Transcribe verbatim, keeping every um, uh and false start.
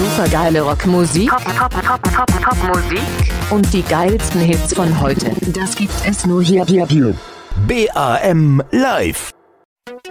supergeile Rockmusik, Pop, Pop, Pop, Pop, Popmusik und die geilsten Hits von heute. Das gibt es nur hier, hier, hier. B A M Live.